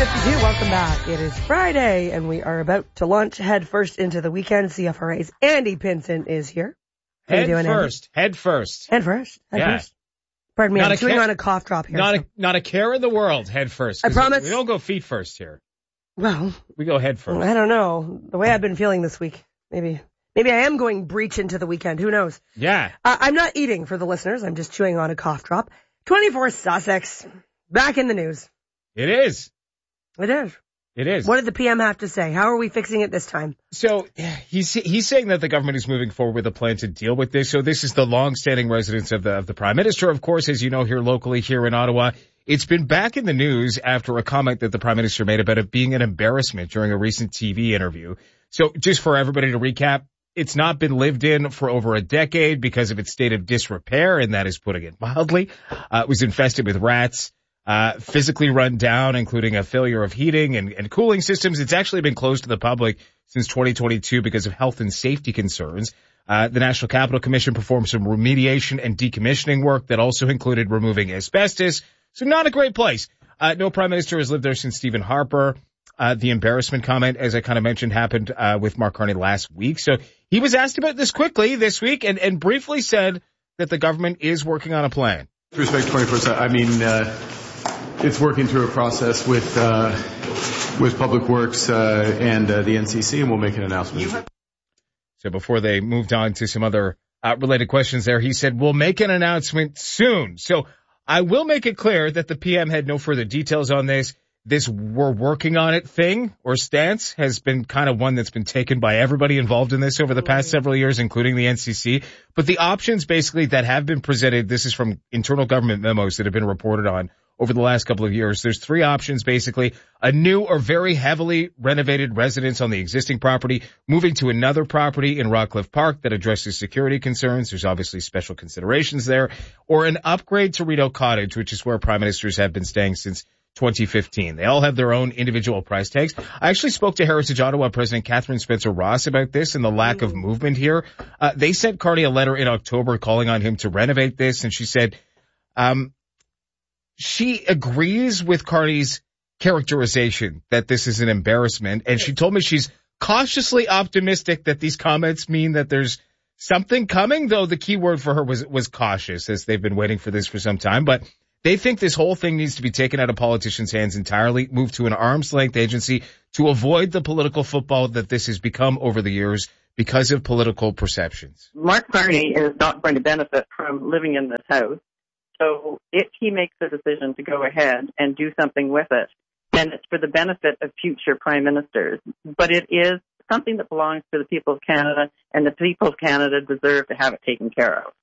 6:52, welcome back. It is Friday, and we are about to launch head first into the weekend. CFRA's Andy Pinson is here. How you doing, first. Andy? Head first. Head first. Pardon me, I'm chewing on a cough drop here. Not a care in the world, head first. I promise. We don't go feet first here. Well, we go head first. I don't know. The way I've been feeling this week, maybe I am going breach into the weekend. Who knows? Yeah. I'm not eating for the listeners. I'm just chewing on a cough drop. 24 Sussex. Back in the news. It is. It is. It is. What did the PM have to say? How are we fixing it this time? So he's saying that the government is moving forward with a plan to deal with this. So this is the long-standing residence of the Prime Minister, of course, as you know, here locally, here in Ottawa. It's been back in the news after a comment that the Prime Minister made about it being an embarrassment during a recent TV interview. So just for everybody to recap, it's not been lived in for over a decade because of its state of disrepair, and that is putting it mildly. It was infested with rats. Physically run down, including a failure of heating and cooling systems. It's actually been closed to the public since 2022 because of health and safety concerns. The National Capital Commission performed some remediation and decommissioning work that also included removing asbestos. So not a great place. No Prime Minister has lived there since Stephen Harper. The embarrassment comment, as I kind of mentioned, happened with Mark Carney last week. So he was asked about this quickly this week and briefly said that the government is working on a plan. With respect to 24/7, I mean, it's working through a process with Public Works and the NCC, and we'll make an announcement. So before they moved on to some other related questions there, he said, we'll make an announcement soon. So I will make it clear that the PM had no further details on this. This we're working on it thing or stance has been kind of one that's been taken by everybody involved in this over the past several years, including the NCC. But the options basically that have been presented, this is from internal government memos that have been reported on over the last couple of years. There's three options, basically. A new or very heavily renovated residence on the existing property, moving to another property in Rockcliffe Park that addresses security concerns. There's obviously special considerations there. Or an upgrade to Rideau Cottage, which is where prime ministers have been staying since 2015. They all have their own individual price tags. I actually spoke to Heritage Ottawa President Catherine Spencer-Ross about this and the lack of movement here. They sent Carney a letter in October calling on him to renovate this, and she said, she agrees with Carney's characterization that this is an embarrassment, and she told me she's cautiously optimistic that these comments mean that there's something coming, though the key word for her was cautious, as they've been waiting for this for some time. But they think this whole thing needs to be taken out of politicians' hands entirely, moved to an arm's-length agency to avoid the political football that this has become over the years because of political perceptions. Mark Carney is not going to benefit from living in this house. So if he makes the decision to go ahead and do something with it, then it's for the benefit of future prime ministers. But it is something that belongs to the people of Canada, and the people of Canada deserve to have it taken care of.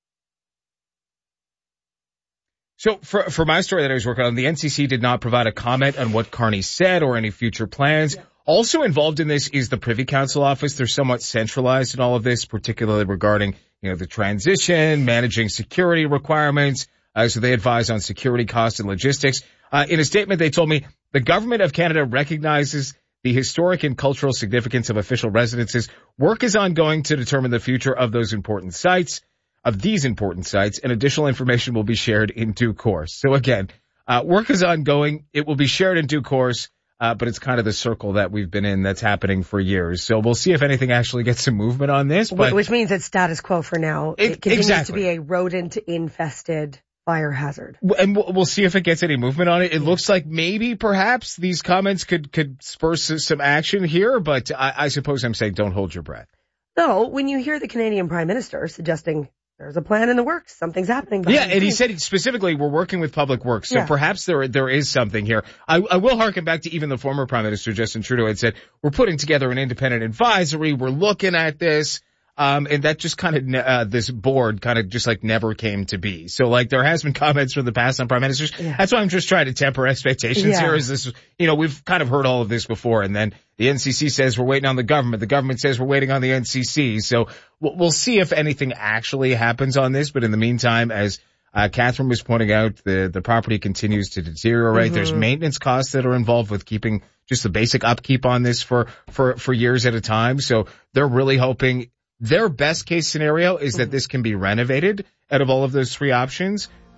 So for my story that I was working on, the NCC did not provide a comment on what Carney said or any future plans. Yeah. Also involved in this is the Privy Council office. They're somewhat centralized in all of this, particularly regarding, the transition, managing security requirements. So they advise on security costs and logistics. In a statement, they told me the government of Canada recognizes the historic and cultural significance of official residences. Work is ongoing to determine the future of these important sites, and additional information will be shared in due course. So again, work is ongoing. It will be shared in due course, but it's kind of the circle that we've been in that's happening for years. So we'll see if anything actually gets some movement on this. But which means it's status quo for now. It continues to be a rodent-infested fire hazard. And we'll see if it gets any movement on it. It looks like maybe perhaps these comments could spur some action here, but I suppose I'm saying don't hold your breath. So when you hear the Canadian Prime Minister suggesting there's a plan in the works, something's happening. Yeah, and he said specifically we're working with Public Works, so perhaps there is something here. I will harken back to even the former Prime Minister, Justin Trudeau, had said, we're putting together an independent advisory, we're looking at this. And that just kind of, this board kind of just like never came to be. So like there has been comments from the past on prime ministers. Yeah. That's why I'm just trying to temper expectations here. Is this, we've kind of heard all of this before, and then the NCC says we're waiting on the government. The government says we're waiting on the NCC. So we'll see if anything actually happens on this. But in the meantime, as Catherine was pointing out, the property continues to deteriorate. Mm-hmm. There's maintenance costs that are involved with keeping just the basic upkeep on this for years at a time. So they're really hoping. Their best case scenario is that this can be renovated out of all of those three options.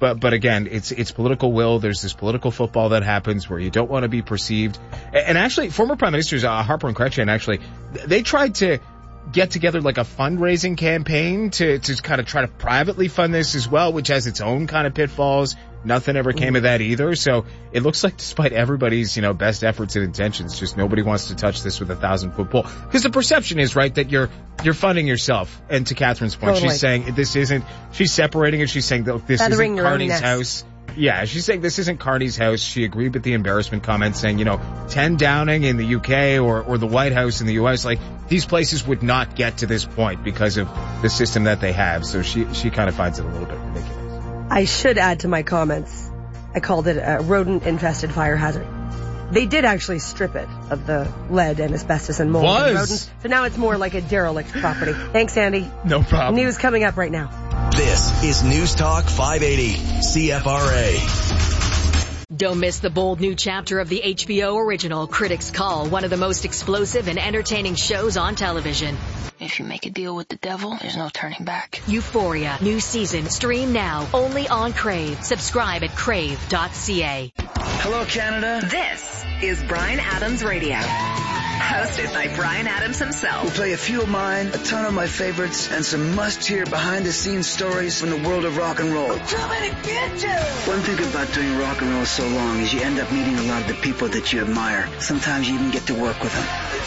But again, it's political will. There's this political football that happens where you don't want to be perceived. And actually, former Prime Ministers, Harper and Chrétien, actually, they tried to get together like a fundraising campaign to kind of try to privately fund this as well, which has its own kind of pitfalls. Nothing ever came of that either. So it looks like despite everybody's, best efforts and intentions, just nobody wants to touch this with a 1,000-foot pole. Because the perception is, right, that you're funding yourself. And to Catherine's point, Totally. she's saying she's separating it. She's saying that this Feathering isn't your own Carney's nest. house. Yeah, she's saying this isn't Carney's house. She agreed with the embarrassment comment saying, 10 Downing in the UK or the White House in the US, like these places would not get to this point because of the system that they have. So she kind of finds it a little bit ridiculous. I should add to my comments, I called it a rodent-infested fire hazard. They did actually strip it of the lead and asbestos and mold and rodents. So now it's more like a derelict property. Thanks, Andy. No problem. News coming up right now. This is News Talk 580 CFRA. Don't miss the bold new chapter of the HBO original Critics' Call, one of the most explosive and entertaining shows on television. If you make a deal with the devil, there's no turning back. Euphoria, new season, stream now, only on Crave. Subscribe at crave.ca. Hello, Canada. This is Bryan Adams Radio. Hosted by Bryan Adams himself. We'll play a few of mine, a ton of my favorites, and some must-hear behind-the-scenes stories from the world of rock and roll. One thing about doing rock and roll so long is you end up meeting a lot of the people that you admire. Sometimes you even get to work with them.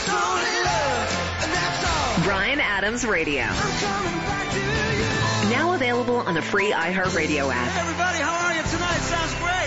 Bryan Adams Radio. Now available on the free iHeartRadio app. Everybody, how are you tonight? Sounds great.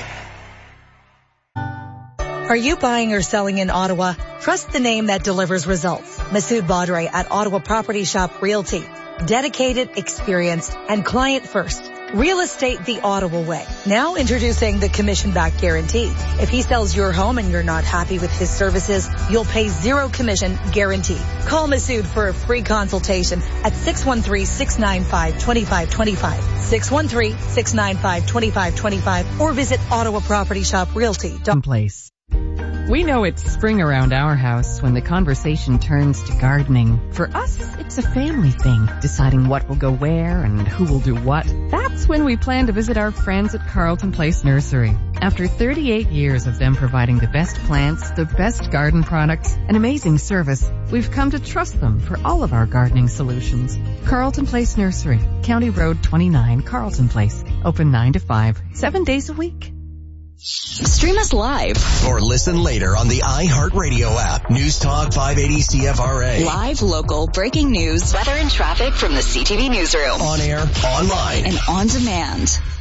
Are you buying or selling in Ottawa? Trust the name that delivers results. Masood Badre at Ottawa Property Shop Realty. Dedicated, experienced, and client first. Real estate the Ottawa way. Now introducing the commission-backed guarantee. If he sells your home and you're not happy with his services, you'll pay zero commission guaranteed. Call Masood for a free consultation at 613-695-2525. 613-695-2525 or visit OttawaPropertyShopRealty.com. We know it's spring around our house when the conversation turns to gardening. For us, it's a family thing, deciding what will go where and who will do what. That's when we plan to visit our friends at Carleton Place Nursery. After 38 years of them providing the best plants, the best garden products, and amazing service, we've come to trust them for all of our gardening solutions. Carleton Place Nursery, County Road 29, Carleton Place. Open 9 to 5, 7 days a week. Stream us live. Or listen later on the iHeartRadio app. News Talk 580 CFRA. Live, local, breaking news, Weather and traffic from the CTV Newsroom. On air, online, and on demand.